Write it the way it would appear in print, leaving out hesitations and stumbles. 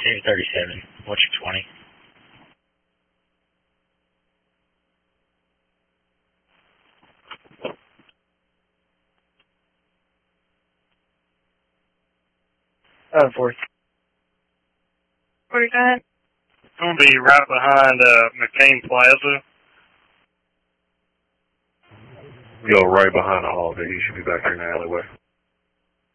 1037. What's your 20? Fourth. 49. It's going to be right behind McCain Plaza. Go right behind the hall there. He should be back here in the alleyway.